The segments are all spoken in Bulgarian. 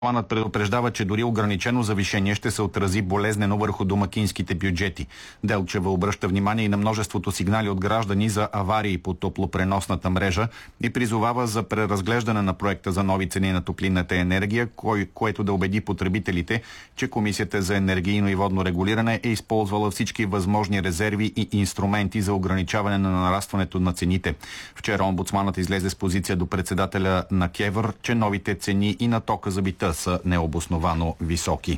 Планът предупреждава, че дори ограничено завишение ще се отрази болезнено върху домакинските бюджети. Делчева обръща внимание и на множеството сигнали от граждани за аварии по топлопреносната мрежа и призовава за преразглеждане на проекта за нови цени на топлинната енергия, което да убеди потребителите, че Комисията за енергийно и водно регулиране е използвала всички възможни резерви и инструменти за ограничаване на нарастването на цените. Вчера омбудсманът излезе с позиция до председателя на КЕВР, че новите цени и на тока за бита са необосновано високи.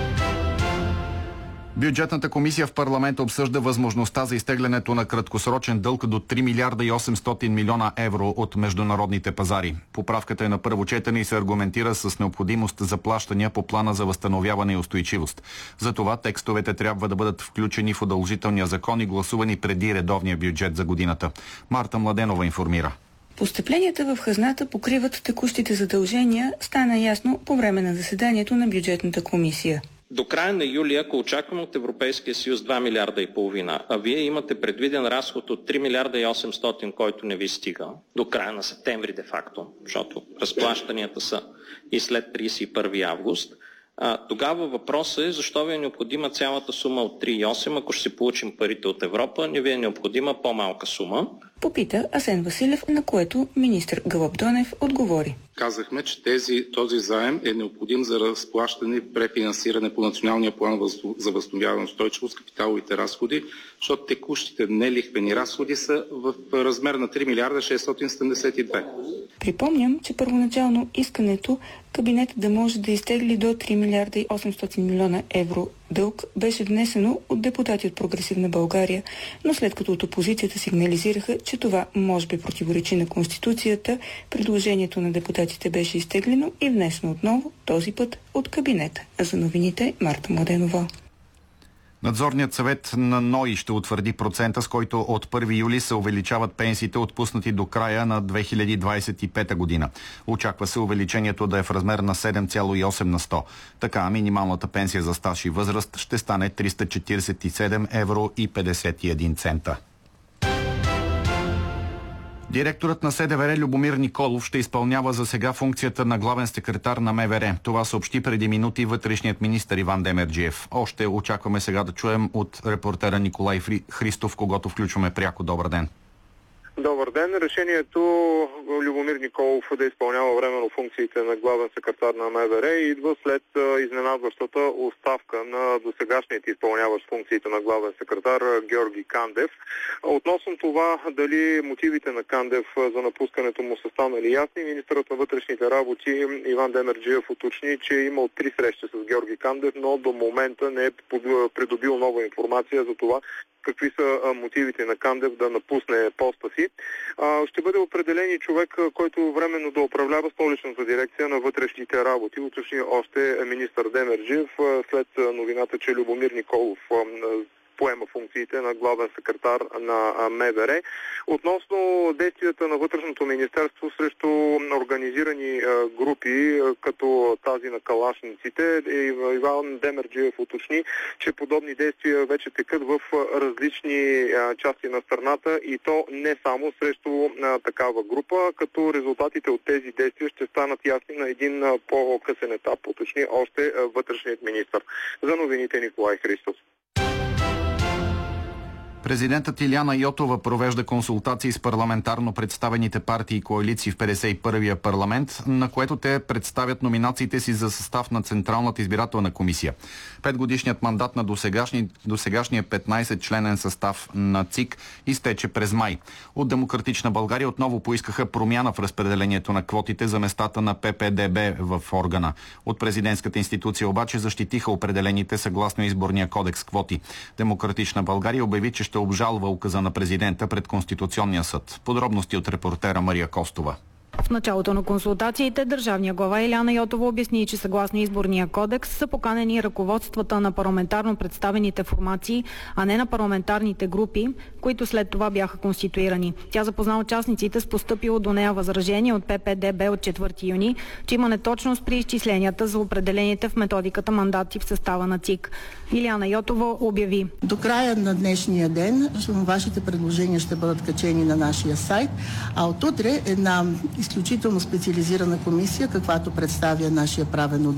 Бюджетната комисия в парламента обсъжда възможността за изтеглянето на краткосрочен дълг до 3 милиарда и 800 милиона евро от международните пазари. Поправката е на първо четене и се аргументира с необходимост за плащания по плана за възстановяване и устойчивост. Затова текстовете трябва да бъдат включени в удължителния закон и гласувани преди редовния бюджет за годината. Марта Младенова информира. Постъпленията в хазната покриват текущите задължения, стана ясно по време на заседанието на бюджетната комисия. До края на юли, ако очакваме от Европейския съюз 2 милиарда и половина, а вие имате предвиден разход от 3 милиарда и 800, който не ви стига, до края на септември де-факто, защото разплащанията са и след 31 август, тогава въпросът е защо ви е необходима цялата сума от 3,8, ако ще си получим парите от Европа, не ви е необходима по-малка сума. Попита Асен Василев, на което министър Гълъб Донев отговори. Казахме, че този заем е необходим за разплащане и префинансиране по Националния план за възстановяване и устойчивост, капиталовите разходи, защото текущите нелихвени разходи са в размер на 3 милиарда 672. Припомням, че първоначално искането кабинетът да може да изтегли до 3 милиарда и 800 милиона евро дълг беше внесено от депутати от Прогресивна България, но след като от опозицията сигнализираха, че това може би противоречи на Конституцията, предложението на депутатите беше изтеглено и внесено отново, този път от кабинета. А за новините Марта Младенова. Надзорният съвет на НОИ ще утвърди процента, с който от 1 юли се увеличават пенсиите, отпуснати до края на 2025 година. Очаква се увеличението да е в размер на 7,8 на 100. Така минималната пенсия за стаж и възраст ще стане 347 евро и 51 цента. Директорът на СДВР Любомир Николов ще изпълнява за сега функцията на главен секретар на МВР. Това съобщи преди минути вътрешният министър Иван Демерджиев. Още очакваме сега да чуем от репортера Николай Христов, когото включваме пряко. Добър ден. Добър ден. Решението Любомир Николов да изпълнява временно функциите на главен секретар на МВР идва след изненадващата оставка на досегашният изпълняващ функциите на главен секретар Георги Кандев. Относно това дали мотивите на Кандев за напускането му са станали ясни, министърът на вътрешните работи Иван Демерджиев уточни, че е имал 3 срещи с Георги Кандев, но до момента не е придобил нова информация за това какви са мотивите на Кандев да напусне поста си. Ще бъде определен и човек, който временно да управлява столичната дирекция на вътрешните работи. Уточни още министър Демерджиев след новината, че Любомир Николов поема функциите на главен секретар на МВР. Относно действията на Вътрешното министерство срещу организирани групи, като тази на калашниците, Иван Демерджиев уточни, че подобни действия вече текат в различни части на страната и то не само срещу такава група, като резултатите от тези действия ще станат ясни на един по-късен етап, уточни още вътрешният министър. За новините Николай Христов. Президентът Илияна Йотова провежда консултации с парламентарно представените партии и коалиции в 51-я парламент, на което те представят номинациите си за състав на Централната избирателна комисия. 5-годишният мандат на досегашния 15-членен състав на ЦИК изтече през май. От Демократична България отново поискаха промяна в разпределението на квотите за местата на ППДБ в органа. От президентската институция обаче защитиха определените съгласно изборния кодекс квоти. Демократична България обяви, че ще обжалва указа на президента пред Конституционния съд. Подробности от репортера Мария Костова. В началото на консултациите държавния глава Илияна Йотова обясни, че съгласно изборния кодекс са поканени ръководствата на парламентарно представените формации, а не на парламентарните групи, които след това бяха конституирани. Тя запозна участниците с постъпило до нея възражение от ППДБ от 4 юни, че има неточност при изчисленията за определените в методиката мандати в състава на ЦИК. Илияна Йотова обяви: до края на днешния ден вашите предложения ще бъдат качени на нашия сайт, а от утре една изключително специализирана комисия, каквато представя нашия правен отдел,